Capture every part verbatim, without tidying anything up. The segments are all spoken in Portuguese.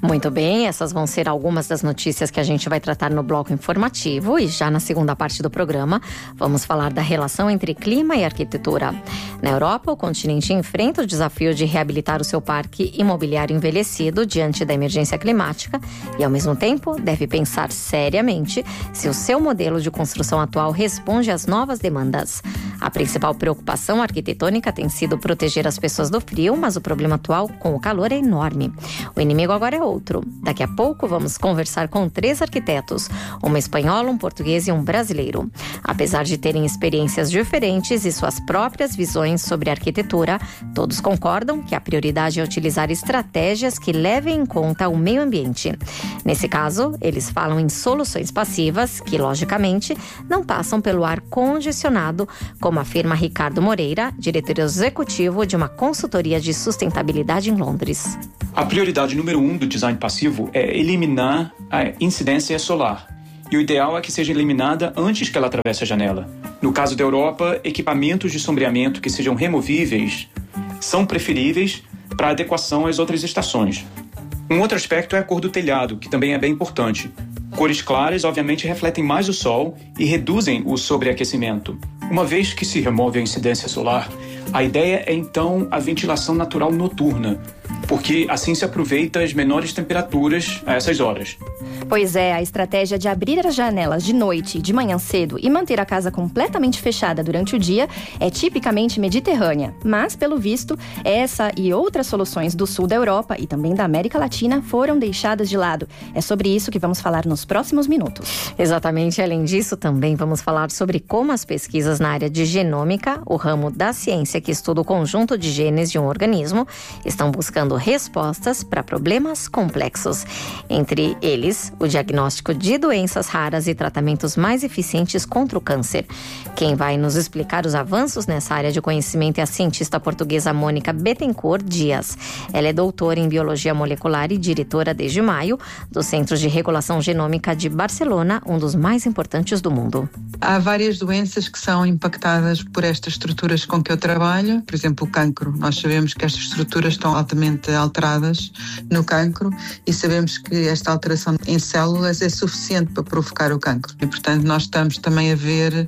Muito bem, essas vão ser algumas das notícias que a gente vai tratar no bloco informativo e já na segunda parte do programa vamos falar da relação entre clima e arquitetura. Na Europa, o continente enfrenta o desafio de reabilitar o seu parque imobiliário envelhecido diante da emergência climática e, ao mesmo tempo, deve pensar seriamente se o seu modelo de construção atual responde às novas demandas. A principal preocupação arquitetônica tem sido proteger as pessoas do frio, mas o problema atual com o calor é enorme. O inimigo agora é outro. Daqui a pouco vamos conversar com três arquitetos, uma espanhola, um português e um brasileiro. Apesar de terem experiências diferentes e suas próprias visões sobre arquitetura, todos concordam que a prioridade é utilizar estratégias que levem em conta o meio ambiente. Nesse caso, eles falam em soluções passivas que, logicamente, não passam pelo ar condicionado, como afirma Ricardo Moreira, diretor executivo de uma consultoria de sustentabilidade em Londres. A prioridade número um do design passivo é eliminar a incidência solar. E o ideal é que seja eliminada antes que ela atravesse a janela. No caso da Europa, equipamentos de sombreamento que sejam removíveis são preferíveis para adequação às outras estações. Um outro aspecto é a cor do telhado, que também é bem importante. Cores claras, obviamente, refletem mais o sol e reduzem o sobreaquecimento. Uma vez que se remove a incidência solar, a ideia é então a ventilação natural noturna, porque assim se aproveita as menores temperaturas a essas horas. Pois é, a estratégia de abrir as janelas de noite e de manhã cedo e manter a casa completamente fechada durante o dia é tipicamente mediterrânea. Mas, pelo visto, essa e outras soluções do sul da Europa e também da América Latina foram deixadas de lado. É sobre isso que vamos falar nos próximos minutos. Exatamente. Além disso, também vamos falar sobre como as pesquisas na área de genômica, o ramo da ciência que estuda o conjunto de genes de um organismo, estão buscando respostas para problemas complexos. Entre eles, o diagnóstico de doenças raras e tratamentos mais eficientes contra o câncer. Quem vai nos explicar os avanços nessa área de conhecimento é a cientista portuguesa Mônica Bettencourt Dias. Ela é doutora em biologia molecular e diretora desde maio do Centro de Regulação Genômica de Barcelona, um dos mais importantes do mundo. Há várias doenças que são impactadas por estas estruturas com que eu trabalho, por exemplo, o cancro. Nós sabemos que estas estruturas estão altamente alteradas no cancro e sabemos que esta alteração em células é suficiente para provocar o cancro. E, portanto, nós estamos também a ver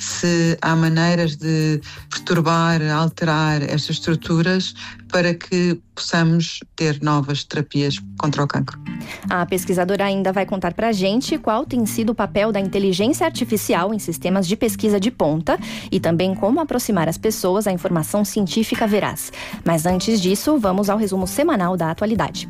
se há maneiras de perturbar, alterar estas estruturas para que possamos ter novas terapias contra o cancro. A pesquisadora ainda vai contar pra gente qual tem sido o papel da inteligência artificial em sistemas de pesquisa de ponta e também como aproximar as pessoas à informação científica veraz. Mas antes disso, vamos ao resumo semanal da atualidade.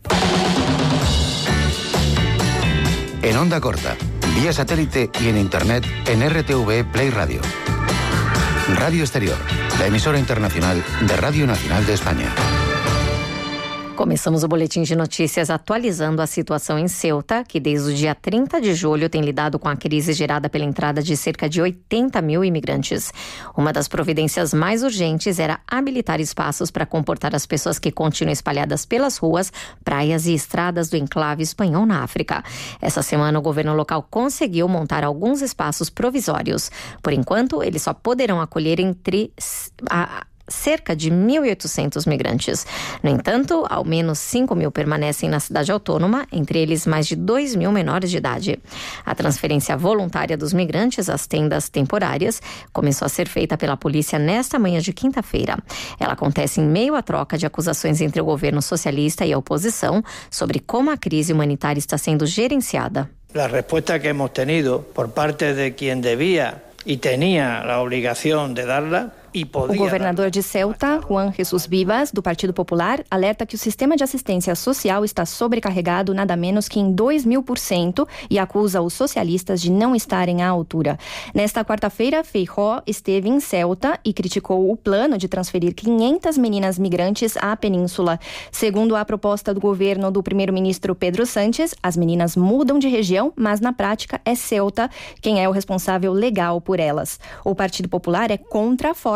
En onda corta, vía satélite y en internet en R T V Play Radio. Radio Exterior, la emisora internacional de Radio Nacional de España. Começamos o boletim de notícias atualizando a situação em Ceuta, que desde o dia trinta de julho tem lidado com a crise gerada pela entrada de cerca de oitenta mil imigrantes. Uma das providências mais urgentes era habilitar espaços para comportar as pessoas que continuam espalhadas pelas ruas, praias e estradas do enclave espanhol na África. Essa semana, o governo local conseguiu montar alguns espaços provisórios. Por enquanto, eles só poderão acolher entre a cerca de mil e oitocentos migrantes. No entanto, ao menos cinco mil permanecem na cidade autônoma, entre eles mais de dois mil menores de idade. A transferência voluntária dos migrantes às tendas temporárias começou a ser feita pela polícia nesta manhã de quinta-feira. Ela acontece em meio à troca de acusações entre o governo socialista e a oposição sobre como a crise humanitária está sendo gerenciada. A resposta que hemos tenido por parte de quien debía y tenía la obligación de darla. O governador de Ceuta, Juan Jesus Vivas, do Partido Popular, alerta que o sistema de assistência social está sobrecarregado nada menos que em dois mil por cento e acusa os socialistas de não estarem à altura. Nesta quarta-feira, Feijóo esteve em Ceuta e criticou o plano de transferir quinhentas meninas migrantes à península. Segundo a proposta do governo do primeiro-ministro Pedro Sánchez, as meninas mudam de região, mas na prática é Ceuta quem é o responsável legal por elas. O Partido Popular é contra a forma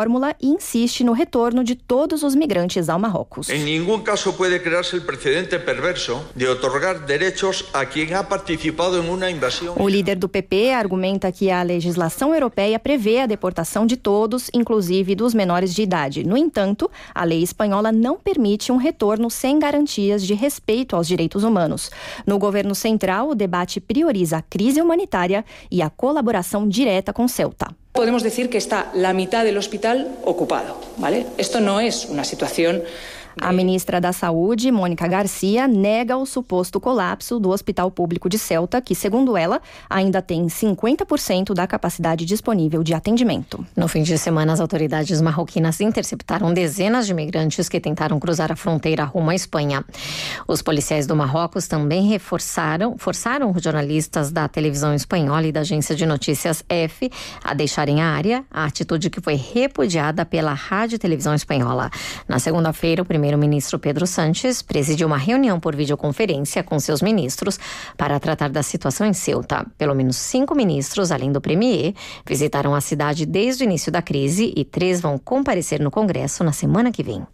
fórmula e insiste no retorno de todos os migrantes ao Marrocos. Em nenhum caso pode criar-se o precedente perverso de otorgar direitos a quem ha participado em uma invasão. O líder do P P argumenta que a legislação europeia prevê a deportação de todos, inclusive dos menores de idade. No entanto, a lei espanhola não permite um retorno sem garantias de respeito aos direitos humanos. No governo central, o debate prioriza a crise humanitária e a colaboração direta com Ceuta. Podemos decir que está la mitad del hospital ocupado, ¿vale? Esto no es una situación. A ministra da Saúde, Mônica Garcia, nega o suposto colapso do Hospital Público de Ceuta, que, segundo ela, ainda tem cinquenta por cento da capacidade disponível de atendimento. No fim de semana, as autoridades marroquinas interceptaram dezenas de migrantes que tentaram cruzar a fronteira rumo à Espanha. Os policiais do Marrocos também reforçaram, forçaram os jornalistas da televisão espanhola e da agência de notícias F a deixarem a área, a atitude que foi repudiada pela rádio e televisão espanhola. Na segunda-feira, o primeiro Primeiro-ministro Pedro Sánchez presidiu uma reunião por videoconferência com seus ministros para tratar da situação em Ceuta. Pelo menos cinco ministros, além do premier, visitaram a cidade desde o início da crise e três vão comparecer no Congresso na semana que vem.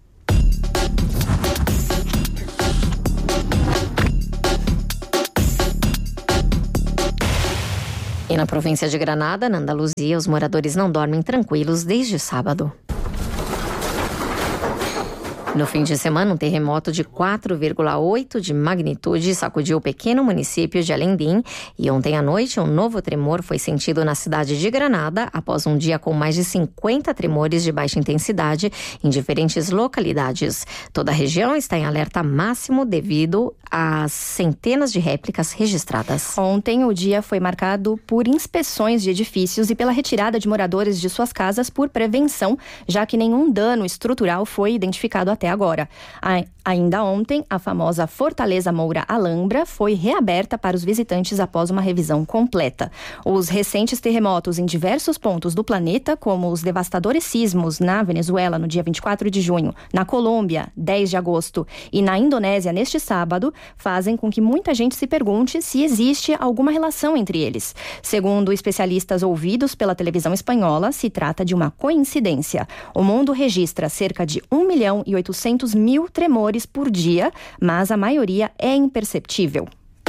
E na província de Granada, na Andaluzia, os moradores não dormem tranquilos desde sábado. No fim de semana, um terremoto de quatro vírgula oito de magnitude sacudiu o pequeno município de Alendim e ontem à noite um novo tremor foi sentido na cidade de Granada após um dia com mais de cinquenta tremores de baixa intensidade em diferentes localidades. Toda a região está em alerta máximo devido às centenas de réplicas registradas. Ontem o dia foi marcado por inspeções de edifícios e pela retirada de moradores de suas casas por prevenção, já que nenhum dano estrutural foi identificado até agora. Ainda ontem, a famosa Fortaleza Moura Alhambra foi reaberta para os visitantes após uma revisão completa. Os recentes terremotos em diversos pontos do planeta, como os devastadores sismos na Venezuela no dia vinte e quatro de junho, na Colômbia, dez de agosto e na Indonésia neste sábado, fazem com que muita gente se pergunte se existe alguma relação entre eles. Segundo especialistas ouvidos pela televisão espanhola, se trata de uma coincidência. O mundo registra cerca de um milhão e oitocentos mil tremores por dia, mas a maioria é imperceptível.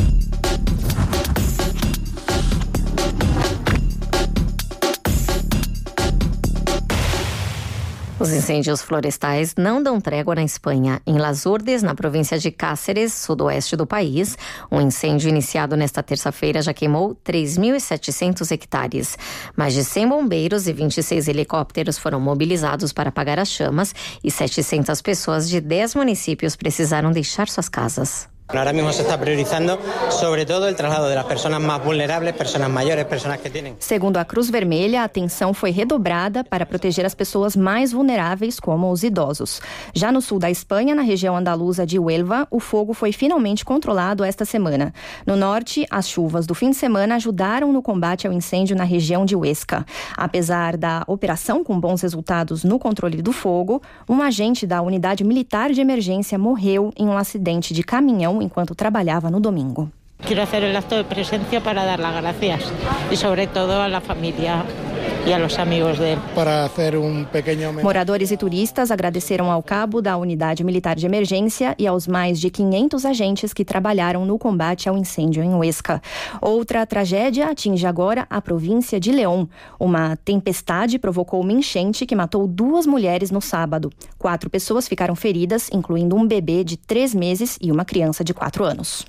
Os incêndios florestais não dão trégua na Espanha. Em Las Urdes, na província de Cáceres, sudoeste do país, um incêndio iniciado nesta terça-feira já queimou três mil e setecentos hectares. Mais de cem bombeiros e vinte e seis helicópteros foram mobilizados para apagar as chamas e setecentas pessoas de dez municípios precisaram deixar suas casas. Ahora mismo se está priorizando sobre todo el traslado de las personas más vulnerables, personas mayores, personas que tienen. Segundo a Cruz Vermelha, a atenção foi redobrada para proteger as pessoas mais vulneráveis, como os idosos. Já no sul da Espanha, na região andaluza de Huelva, o fogo foi finalmente controlado esta semana. No norte, as chuvas do fim de semana ajudaram no combate ao incêndio na região de Huesca. Apesar da operação com bons resultados no controle do fogo, um agente da unidade militar de emergência morreu em um acidente de caminhão enquanto trabalhava no domingo. Quero fazer o acto de presença para dar as gracias e, sobretudo, à família e aos amigos dele. Para fazer um pequeno... Moradores e turistas agradeceram ao cabo da unidade militar de emergência e aos mais de quinhentos agentes que trabalharam no combate ao incêndio em Huesca. Outra tragédia atinge agora a província de León. Uma tempestade provocou uma enchente que matou duas mulheres no sábado. Quatro pessoas ficaram feridas, incluindo um bebê de três meses e uma criança de quatro anos.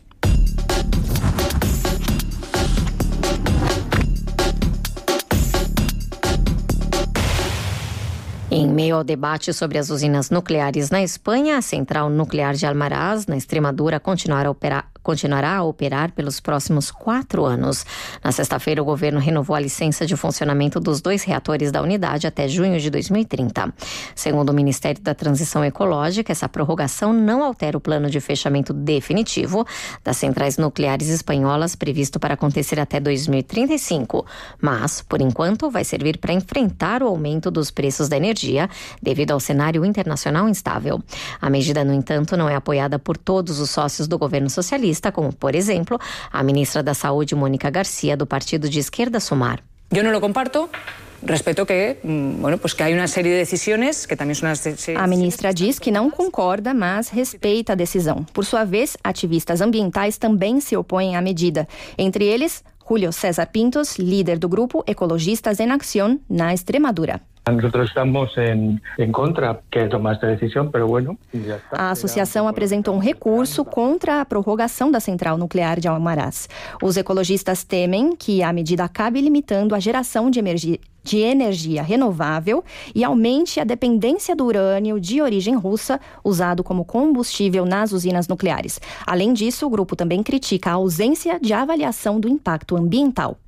Em meio ao debate sobre as usinas nucleares na Espanha, a central nuclear de Almaraz, na Extremadura, continuará a operar, continuará a operar pelos próximos quatro anos. Na sexta-feira, o governo renovou a licença de funcionamento dos dois reatores da unidade até junho de dois mil e trinta. Segundo o Ministério da Transição Ecológica, essa prorrogação não altera o plano de fechamento definitivo das centrais nucleares espanholas previsto para acontecer até dois mil e trinta e cinco, mas, por enquanto, vai servir para enfrentar o aumento dos preços da energia devido ao cenário internacional instável. A medida, no entanto, não é apoiada por todos os sócios do governo socialista, como, por exemplo, a ministra da Saúde, Mônica Garcia, do partido de esquerda Sumar. Eu não lo comparto. respeto que, bueno, pues que hay una serie de decisiones que também são as decisiones... A ministra diz que não concorda, mas respeita a decisão. Por sua vez, ativistas ambientais também se opõem à medida. Entre eles, Julio César Pintos, líder do grupo Ecologistas en Acción na Extremadura. Nosotros estamos en, en contra que tomar esta decisão, pero bueno, já está. A associação apresentou um recurso contra a prorrogação da central nuclear de Almaraz. Os ecologistas temem que a medida acabe limitando a geração de energia, de energia renovável e aumente a dependência do urânio de origem russa, usado como combustível nas usinas nucleares. Além disso, o grupo também critica a ausência de avaliação do impacto ambiental.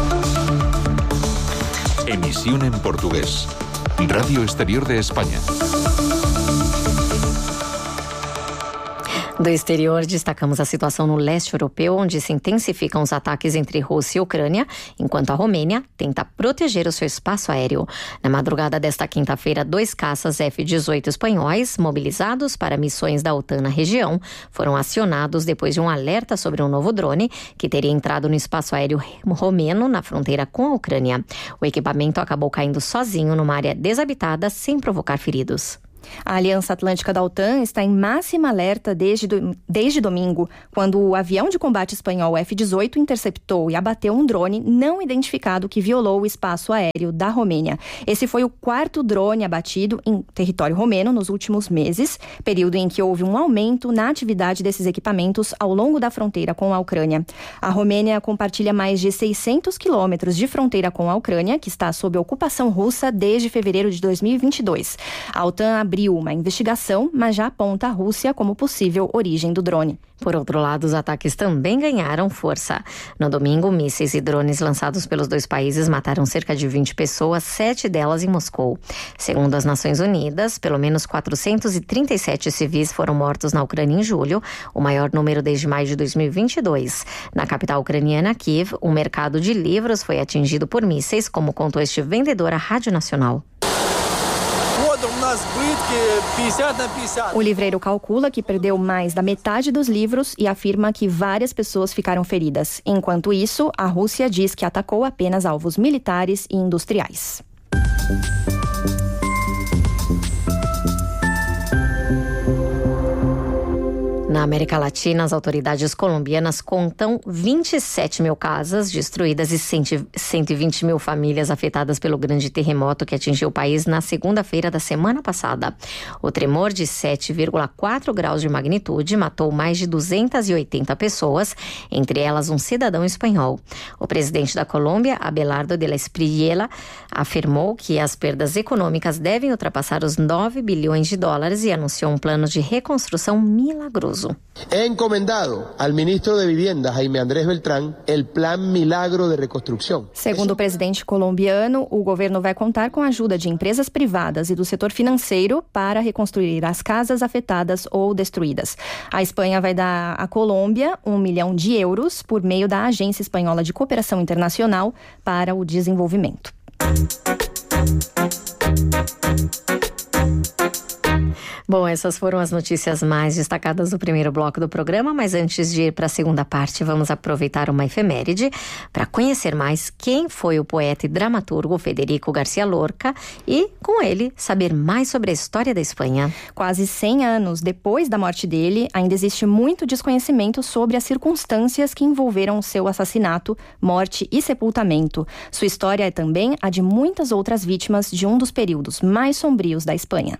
Emisión en portugués. Radio Exterior de España. Do exterior, destacamos a situação no leste europeu, onde se intensificam os ataques entre Rússia e Ucrânia, enquanto a Romênia tenta proteger o seu espaço aéreo. Na madrugada desta quinta-feira, dois caças F dezoito espanhóis, mobilizados para missões da OTAN na região, foram acionados depois de um alerta sobre um novo drone que teria entrado no espaço aéreo romeno na fronteira com a Ucrânia. O equipamento acabou caindo sozinho numa área desabitada, sem provocar feridos. A Aliança Atlântica da OTAN está em máxima alerta desde, do, desde domingo, quando o avião de combate espanhol F dezoito interceptou e abateu um drone não identificado que violou o espaço aéreo da Romênia. Esse foi o quarto drone abatido em território romeno nos últimos meses, período em que houve um aumento na atividade desses equipamentos ao longo da fronteira com a Ucrânia. A Romênia compartilha mais de seiscentos quilômetros de fronteira com a Ucrânia, que está sob ocupação russa desde fevereiro de dois mil e vinte e dois. A OTAN abriu uma investigação, mas já aponta a Rússia como possível origem do drone. Por outro lado, os ataques também ganharam força. No domingo, mísseis e drones lançados pelos dois países mataram cerca de vinte pessoas, sete delas em Moscou. Segundo as Nações Unidas, pelo menos quatrocentos e trinta e sete civis foram mortos na Ucrânia em julho, o maior número desde maio de dois mil e vinte e dois. Na capital ucraniana, Kiev, o mercado de livros foi atingido por mísseis, como contou este vendedor à Rádio Nacional. O livreiro calcula que perdeu mais da metade dos livros e afirma que várias pessoas ficaram feridas. Enquanto isso, a Rússia diz que atacou apenas alvos militares e industriais. Na América Latina, as autoridades colombianas contam vinte e sete mil casas destruídas e cento e vinte mil famílias afetadas pelo grande terremoto que atingiu o país na segunda-feira da semana passada. O tremor de sete vírgula quatro graus de magnitude matou mais de duzentas e oitenta pessoas, entre elas um cidadão espanhol. O presidente da Colômbia, Abelardo de la Espriella, afirmou que as perdas econômicas devem ultrapassar os nove bilhões de dólares e anunciou um plano de reconstrução milagroso. He encomendado al ministro de Vivienda, Jaime Andrés Beltrán, el Plan Milagro de Reconstrucción. Segundo o presidente colombiano, o governo vai contar com a ajuda de empresas privadas e do setor financeiro para reconstruir as casas afetadas ou destruídas. A Espanha vai dar à Colômbia um milhão de euros por meio da Agência Espanhola de Cooperação Internacional para o Desenvolvimento. Bom, essas foram as notícias mais destacadas do primeiro bloco do programa, mas antes de ir para a segunda parte, vamos aproveitar uma efeméride para conhecer mais quem foi o poeta e dramaturgo Federico García Lorca e, com ele, saber mais sobre a história da Espanha. Quase cem anos depois da morte dele, ainda existe muito desconhecimento sobre as circunstâncias que envolveram seu assassinato, morte e sepultamento. Sua história é também a de muitas outras vítimas de um dos períodos mais sombrios da Espanha.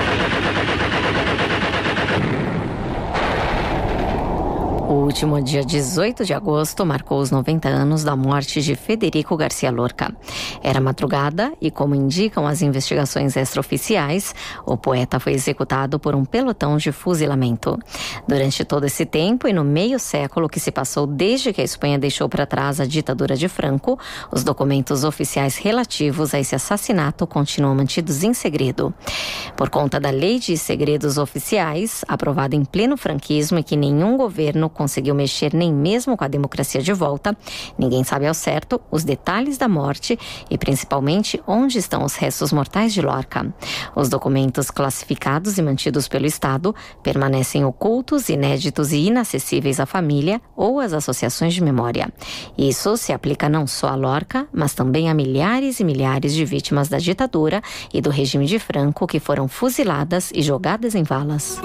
O último dia dezoito de agosto marcou os noventa anos da morte de Federico García Lorca. Era madrugada e, como indicam as investigações extraoficiais, o poeta foi executado por um pelotão de fuzilamento. Durante todo esse tempo e no meio século que se passou desde que a Espanha deixou para trás a ditadura de Franco, os documentos oficiais relativos a esse assassinato continuam mantidos em segredo. Por conta da Lei de Segredos Oficiais, aprovada em pleno franquismo e que nenhum governo conseguiu mexer nem mesmo com a democracia de volta. Ninguém sabe ao certo os detalhes da morte e principalmente onde estão os restos mortais de Lorca. Os documentos classificados e mantidos pelo Estado permanecem ocultos, inéditos e inacessíveis à família ou às associações de memória. Isso se aplica não só a Lorca, mas também a milhares e milhares de vítimas da ditadura e do regime de Franco que foram fuziladas e jogadas em valas.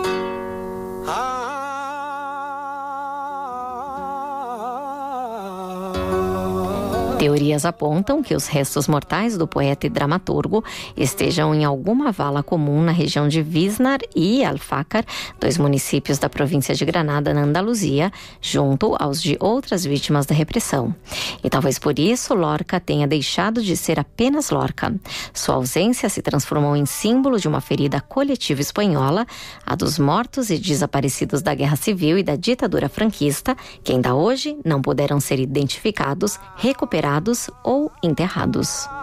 Teorias apontam que os restos mortais do poeta e dramaturgo estejam em alguma vala comum na região de Visnar e Alfácar, dois municípios da província de Granada, na Andaluzia, junto aos de outras vítimas da repressão. E talvez por isso Lorca tenha deixado de ser apenas Lorca. Sua ausência se transformou em símbolo de uma ferida coletiva espanhola, a dos mortos e desaparecidos da Guerra Civil e da ditadura franquista, que ainda hoje não puderam ser identificados, recuperados ou enterrados.